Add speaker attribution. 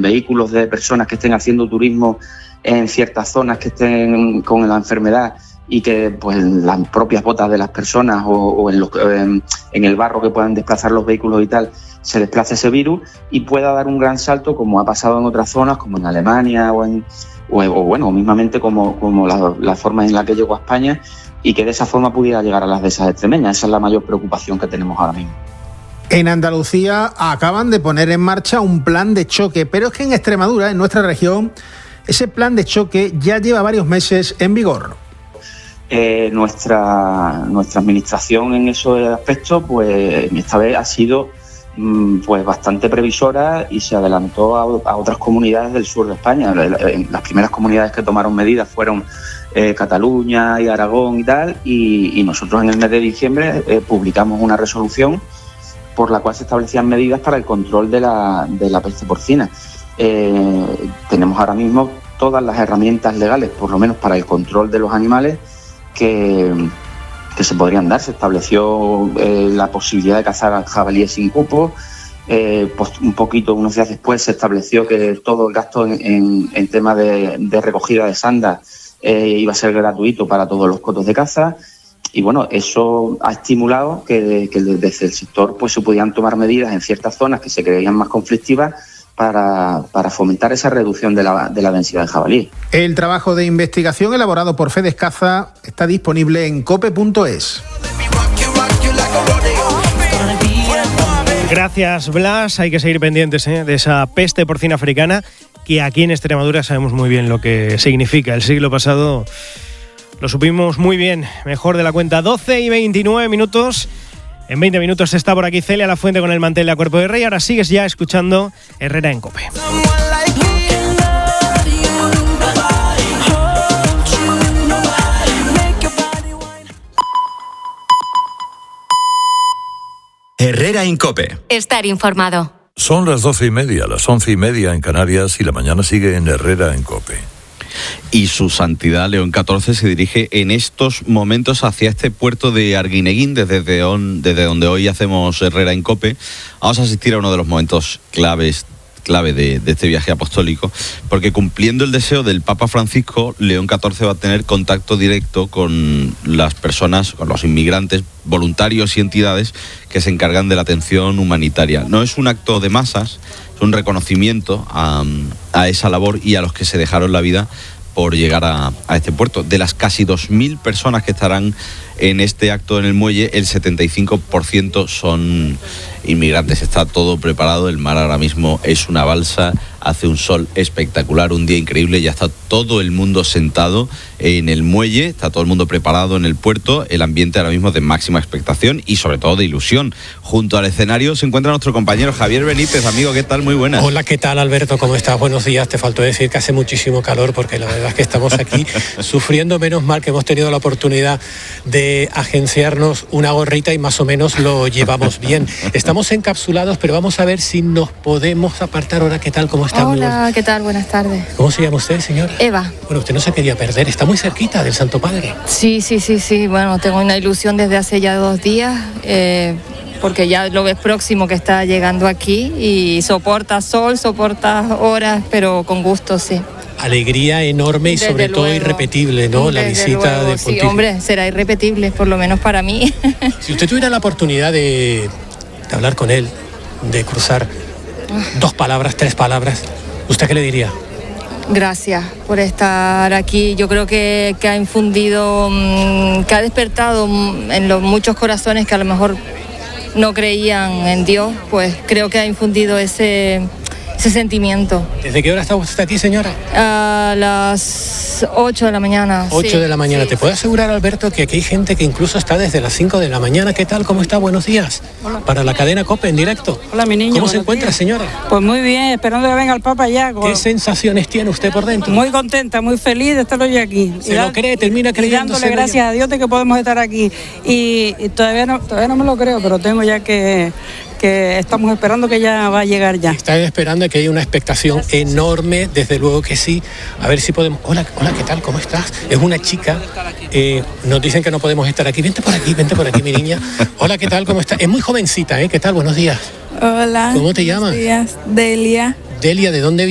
Speaker 1: vehículos de personas que estén haciendo turismo en ciertas zonas que estén con la enfermedad y que pues las propias botas de las personas o en el barro que puedan desplazar los vehículos y tal, se desplace ese virus y pueda dar un gran salto, como ha pasado en otras zonas, como en Alemania o mismamente como la forma en la que llegó a España, y que de esa forma pudiera llegar a las dehesas extremeñas. Esa es la mayor preocupación que tenemos ahora mismo.
Speaker 2: En Andalucía acaban de poner en marcha un plan de choque, pero es que en Extremadura, en nuestra región, ese plan de choque ya lleva varios meses en vigor.
Speaker 1: Nuestra administración en esos aspectos, pues esta vez ha sido pues bastante previsora y se adelantó a otras comunidades del sur de España. Las primeras comunidades que tomaron medidas fueron Cataluña y Aragón y tal, y nosotros en el mes de diciembre publicamos una resolución por la cual se establecían medidas para el control de la peste porcina. Tenemos ahora mismo todas las herramientas legales, por lo menos para el control de los animales, que se podrían dar. Se estableció la posibilidad de cazar jabalíes sin cupo. Pues unos días después se estableció que todo el gasto en tema de recogida de sandas iba a ser gratuito para todos los cotos de caza. Y bueno, eso ha estimulado que desde el sector pues se pudieran tomar medidas en ciertas zonas que se creían más conflictivas para fomentar esa reducción de la densidad de jabalí.
Speaker 2: El trabajo de investigación elaborado por Fedes Caza está disponible en cope.es.
Speaker 3: Gracias, Blas. Hay que seguir pendientes de esa peste porcina africana, que aquí en Extremadura sabemos muy bien lo que significa. El siglo pasado lo supimos muy bien, mejor de la cuenta. 12:29. En 20 minutos está por aquí Celia Lafuente con el mantel de A Cuerpo de Rey. Ahora sigues ya escuchando Herrera en COPE.
Speaker 4: Herrera en COPE.
Speaker 5: Estar informado.
Speaker 6: Son las 12:30, las 11:30 en Canarias, y la mañana sigue en Herrera en COPE.
Speaker 7: Y su santidad León XIV se dirige en estos momentos hacia este puerto de Arguineguín, desde donde hoy hacemos Herrera en COPE. Vamos a asistir a uno de los momentos clave de este viaje apostólico, porque cumpliendo el deseo del Papa Francisco, León XIV va a tener contacto directo con las personas, con los inmigrantes, voluntarios y entidades que se encargan de la atención humanitaria. No es un acto de masas, es un reconocimiento a esa labor y a los que se dejaron la vida por llegar a este puerto. De las casi 2.000 personas que estarán en este acto en el muelle, el 75% son inmigrantes. Está todo preparado, el mar ahora mismo es una balsa, hace un sol espectacular, un día increíble, ya está todo el mundo sentado en el muelle, está todo el mundo preparado en el puerto, el ambiente ahora mismo de máxima expectación y sobre todo de ilusión. Junto al escenario se encuentra nuestro compañero Javier Benítez. Amigo, ¿qué tal? Muy buenas.
Speaker 8: Hola, ¿qué tal, Alberto? ¿Cómo estás? Buenos días. Te faltó decir que hace muchísimo calor, porque la verdad es que estamos aquí sufriendo. Menos mal que hemos tenido la oportunidad de agenciarnos una gorrita y más o menos lo llevamos bien. Estamos encapsulados, pero vamos a ver si nos podemos apartar ahora. ¿Qué tal? ¿Cómo estamos?
Speaker 9: Hola, ¿qué tal? Buenas tardes.
Speaker 8: ¿Cómo se llama usted, señora?
Speaker 9: Eva.
Speaker 8: Bueno, usted no se quería perder, está muy cerquita del Santo Padre.
Speaker 9: Sí. Bueno, tengo una ilusión desde hace ya 2 días, porque ya lo ves próximo que está llegando aquí y soporta sol, soporta horas, pero con gusto, sí.
Speaker 8: Alegría enorme y
Speaker 9: Desde
Speaker 8: sobre todo
Speaker 9: luego.
Speaker 8: irrepetible, ¿no? La
Speaker 9: Desde
Speaker 8: visita
Speaker 9: luego,
Speaker 8: del
Speaker 9: sí,
Speaker 8: pontífice.
Speaker 9: hombre, será irrepetible, por lo menos para mí.
Speaker 8: Si usted tuviera la oportunidad de hablar con él, de cruzar 2 palabras, 3 palabras, ¿usted qué le diría?
Speaker 9: Gracias por estar aquí. Yo creo que ha infundido, que ha despertado en los muchos corazones que a lo mejor no creían en Dios, pues creo que ha infundido ese sentimiento.
Speaker 8: ¿Desde qué hora está usted aquí, señora?
Speaker 9: A las 8 de la mañana.
Speaker 8: 8 de la mañana.
Speaker 9: Sí,
Speaker 8: ¿Te puedo asegurar, Alberto, que aquí hay gente que incluso está desde las 5 de la mañana? ¿Qué tal? ¿Cómo está? Buenos días.
Speaker 10: Hola.
Speaker 8: Para la cadena COPE en directo.
Speaker 10: Hola, mi niño.
Speaker 8: ¿Cómo se encuentra, señora?
Speaker 10: Pues muy bien, esperando que venga el Papa ya.
Speaker 8: ¿Qué sensaciones tiene usted por dentro?
Speaker 10: Muy contenta, muy feliz de estar hoy aquí.
Speaker 8: ¿Se lo cree? Termina creyéndose.
Speaker 10: Dándole gracias a Dios de que podemos estar aquí. Y todavía no me lo creo, pero tengo ya que estamos esperando que ya va a llegar ya.
Speaker 8: Están esperando que haya una expectación enorme, desde luego que sí. A ver si podemos... Hola, ¿qué tal? ¿Cómo estás? Es una chica. Nos dicen que no podemos estar aquí. Vente por aquí, mi niña. Hola, ¿qué tal? ¿Cómo estás? Es muy jovencita, ¿eh? ¿Qué tal? Buenos días.
Speaker 11: Hola.
Speaker 8: ¿Cómo te llamas?
Speaker 11: Buenos días. Delia.
Speaker 8: Delia, ¿de dónde vienes?